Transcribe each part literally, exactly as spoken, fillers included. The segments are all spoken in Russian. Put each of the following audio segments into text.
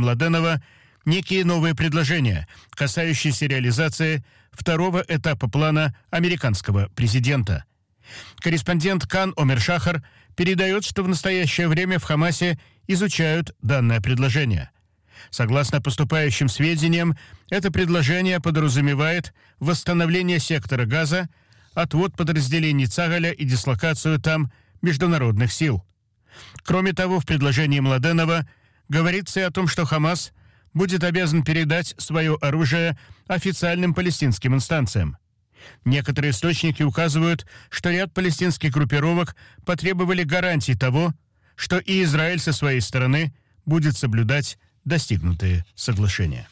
Младенова некие новые предложения, касающиеся реализации второго этапа плана американского президента. Корреспондент Кан Омер Шахар передает, что в настоящее время в Хамасе изучают данное предложение. Согласно поступающим сведениям, это предложение подразумевает восстановление сектора Газа, отвод подразделений Цагаля и дислокацию там международных сил. Кроме того, в предложении Младенова говорится и о том, что Хамас будет обязан передать свое оружие официальным палестинским инстанциям. Некоторые источники указывают, что ряд палестинских группировок потребовали гарантий того, что и Израиль со своей стороны будет соблюдать достигнутые соглашения.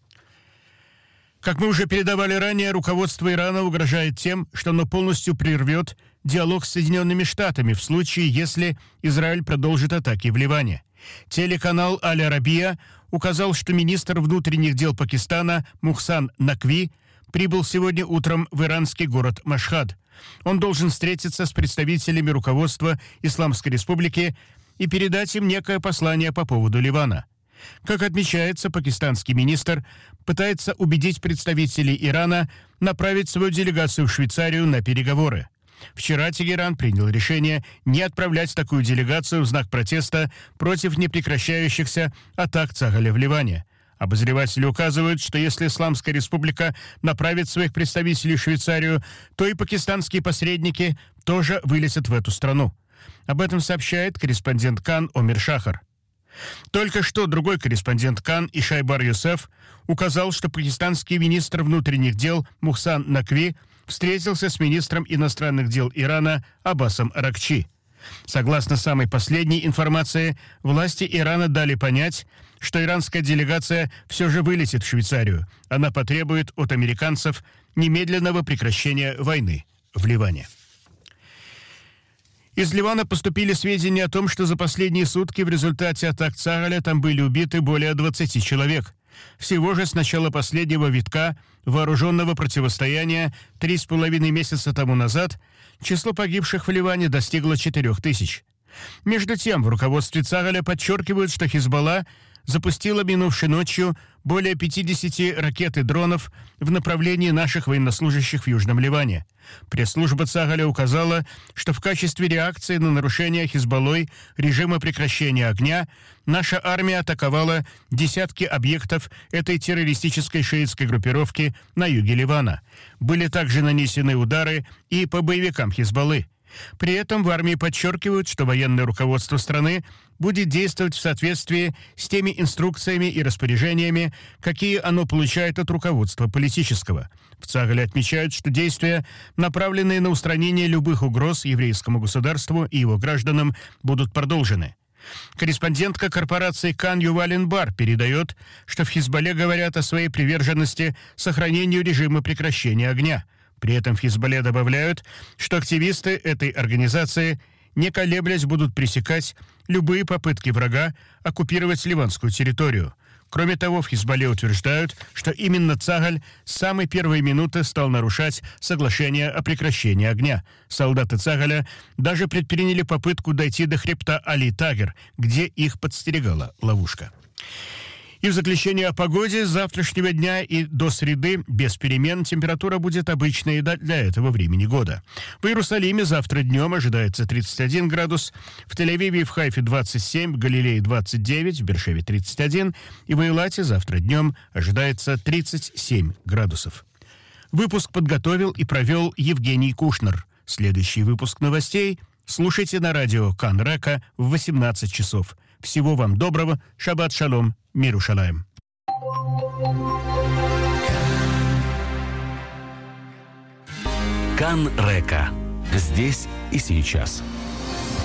Как мы уже передавали ранее, руководство Ирана угрожает тем, что оно полностью прервет диалог с Соединенными Штатами в случае, если Израиль продолжит атаки в Ливане. Телеканал «Аль-Арабия» указал, что министр внутренних дел Пакистана Мухсан Накви прибыл сегодня утром в иранский город Машхад. Он должен встретиться с представителями руководства Исламской Республики и передать им некое послание по поводу Ливана. Как отмечается, пакистанский министр пытается убедить представителей Ирана направить свою делегацию в Швейцарию на переговоры. Вчера Тегеран принял решение не отправлять такую делегацию в знак протеста против непрекращающихся атак Цагаля в Ливане. Обозреватели указывают, что если Исламская Республика направит своих представителей в Швейцарию, то и пакистанские посредники тоже вылетят в эту страну. Об этом сообщает корреспондент Кан Омер Шахар. Только что другой корреспондент Кан Ишай Бар Юсеф указал, что пакистанский министр внутренних дел Мухсан Накви встретился с министром иностранных дел Ирана Аббасом Аракчи. Согласно самой последней информации, власти Ирана дали понять, что иранская делегация все же вылетит в Швейцарию. Она потребует от американцев немедленного прекращения войны в Ливане. Из Ливана поступили сведения о том, что за последние сутки в результате атак Цагаля там были убиты более двадцати человек. Всего же с начала последнего витка вооруженного противостояния три с половиной месяца тому назад число погибших в Ливане достигло четырех тысяч. Между тем, в руководстве Цагаля подчеркивают, что Хизбалла запустила минувшей ночью более пятидесяти ракет и дронов в направлении наших военнослужащих в Южном Ливане. Пресс-служба Цагаля указала, что в качестве реакции на нарушение Хизбаллой режима прекращения огня наша армия атаковала десятки объектов этой террористической шиитской группировки на юге Ливана. Были также нанесены удары и по боевикам Хизбаллы. При этом в армии подчеркивают, что военное руководство страны будет действовать в соответствии с теми инструкциями и распоряжениями, какие оно получает от руководства политического. В Цагале отмечают, что действия, направленные на устранение любых угроз еврейскому государству и его гражданам, будут продолжены. Корреспондентка корпорации Кан Ювалин Бар передает, что в Хизбалле говорят о своей приверженности сохранению режима прекращения огня. При этом в Хизбалле добавляют, что активисты этой организации, не колеблясь, будут пресекать любые попытки врага оккупировать ливанскую территорию. Кроме того, в Хизбалле утверждают, что именно Цагаль с самой первой минуты стал нарушать соглашение о прекращении огня. Солдаты Цагаля даже предприняли попытку дойти до хребта Али-Тагер, где их подстерегала ловушка. И в заключение о погоде: с завтрашнего дня и до среды без перемен температура будет обычной для этого времени года. В Иерусалиме завтра днем ожидается тридцать один градус, в Тель-Авиве и в Хайфе двадцать семь, в Галилее двадцать девять, в Бершеве тридцать один, и в Эйлате завтра днем ожидается тридцать семь градусов. Выпуск подготовил и провел Евгений Кушнер. Следующий выпуск новостей слушайте на радио Кан Река в восемнадцать часов. Всего вам доброго, шаббат шалом, мир Иерушалаим. Кан Река. Здесь и сейчас.